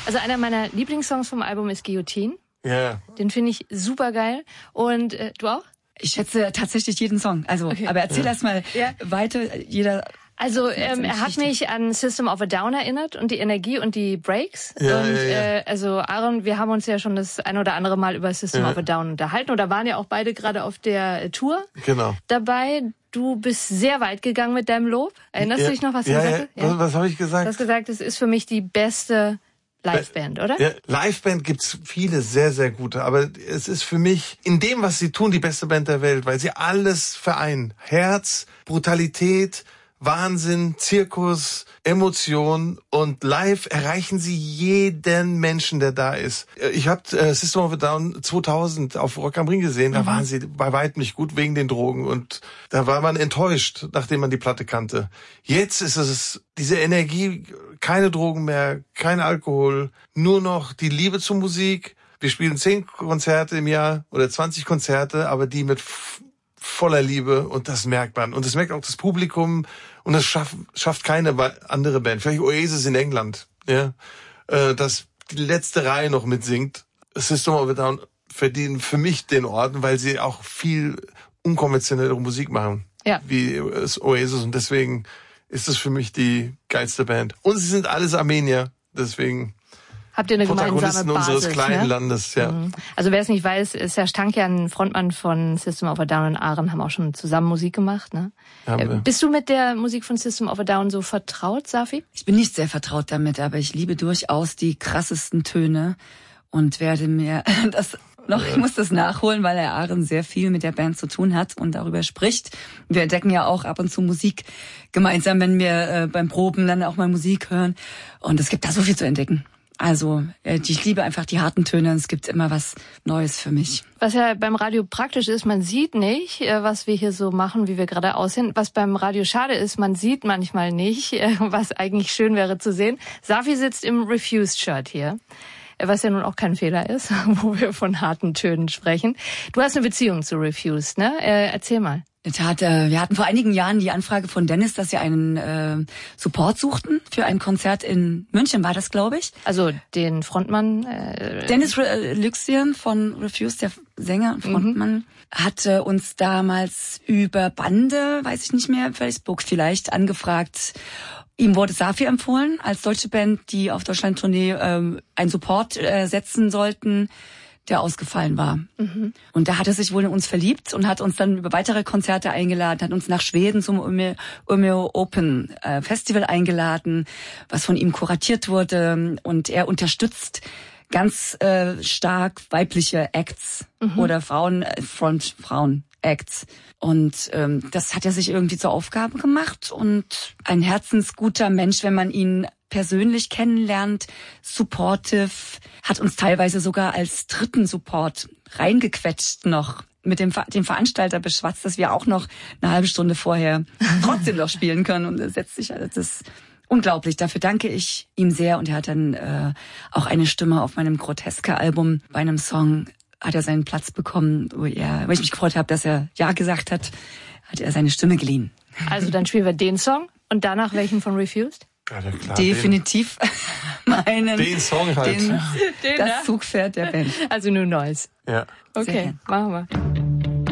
Also einer meiner Lieblingssongs vom Album ist Guillotine. Ja. Den finde ich super geil. Und du auch? Ich schätze tatsächlich jeden Song. Also, okay. Aber erzähl erst mal weiter. Jeder. Also er hat mich an System of a Down erinnert und die Energie und die Breaks. Also Aaron, wir haben uns ja schon das ein oder andere Mal über System of a Down unterhalten oder waren ja auch beide gerade auf der Tour dabei. Du bist sehr weit gegangen mit deinem Lob. Erinnerst du dich noch, was du gesagt hast? Ja. Was habe ich gesagt? Du hast gesagt, es ist für mich die beste Liveband, oder? Ja, Liveband gibt's viele sehr, sehr gute, aber es ist für mich in dem, was sie tun, die beste Band der Welt, weil sie alles vereinen. Herz, Brutalität, Wahnsinn, Zirkus, Emotion und live erreichen sie jeden Menschen, der da ist. Ich habe System of a Down 2000 auf Rock am Ring gesehen, da waren sie bei weitem nicht gut wegen den Drogen und da war man enttäuscht, nachdem man die Platte kannte. Jetzt ist es diese Energie, keine Drogen mehr, kein Alkohol, nur noch die Liebe zur Musik. Wir spielen 10 Konzerte im Jahr oder 20 Konzerte, aber die mit voller Liebe und das merkt man. Und das merkt auch das Publikum und das schafft keine andere Band. Vielleicht Oasis in England, dass die letzte Reihe noch mitsingt. System of a Down verdienen für mich den Orden, weil sie auch viel unkonventionellere Musik machen, wie Oasis und deswegen ist es für mich die geilste Band. Und sie sind alles Armenier, deswegen habt ihr eine Protagonisten gemeinsame Basis, unseres kleinen Landes, Also wer es nicht weiß, ist Serj Tankian, Frontmann von System of a Down und Aaron haben auch schon zusammen Musik gemacht, ne? Bist du mit der Musik von System of a Down so vertraut, Safi? Ich bin nicht sehr vertraut damit, aber ich liebe durchaus die krassesten Töne und werde mir ich muss das nachholen, weil der Aaron sehr viel mit der Band zu tun hat und darüber spricht. Wir entdecken ja auch ab und zu Musik gemeinsam, wenn wir beim Proben dann auch mal Musik hören. Und es gibt da so viel zu entdecken. Also ich liebe einfach die harten Töne und es gibt immer was Neues für mich. Was ja beim Radio praktisch ist, man sieht nicht, was wir hier so machen, wie wir gerade aussehen. Was beim Radio schade ist, man sieht manchmal nicht, was eigentlich schön wäre zu sehen. Safi sitzt im Refused-Shirt hier, was ja nun auch kein Fehler ist, wo wir von harten Tönen sprechen. Du hast eine Beziehung zu Refused, ne? Erzähl mal. In der Tat, wir hatten vor einigen Jahren die Anfrage von Dennis, dass sie einen Support suchten für ein Konzert in München, war das, glaube ich. Also den Frontmann. Dennis Lyxian von Refused, der Sänger und Frontmann, hatte uns damals über Bande, weiß ich nicht mehr, Facebook vielleicht, angefragt. Ihm wurde Safi empfohlen als deutsche Band, die auf Deutschland-Tournee einen Support setzen sollten, der ausgefallen war. Und da hat er sich wohl in uns verliebt und hat uns dann über weitere Konzerte eingeladen, hat uns nach Schweden zum Umeå Open Festival eingeladen, was von ihm kuratiert wurde. Und er unterstützt ganz stark weibliche Acts oder Frauen-Acts. Und das hat er sich irgendwie zur Aufgabe gemacht. Und ein herzensguter Mensch, wenn man ihn persönlich kennenlernt, supportive, hat uns teilweise sogar als dritten Support reingequetscht noch, mit dem Veranstalter beschwatzt, dass wir auch noch eine halbe Stunde vorher trotzdem noch spielen können. Und er setzt sich, das ist unglaublich. Dafür danke ich ihm sehr. Und er hat dann auch eine Stimme auf meinem Groteske-Album. Bei einem Song hat er seinen Platz bekommen, wo ich mich gefreut habe, dass er Ja gesagt hat, hat er seine Stimme geliehen. Also dann spielen wir den Song und danach welchen von Refused? Ja, klar, definitiv den Song halt. Das Zugpferd der Band. Also nur Neues. Ja. Okay, machen wir.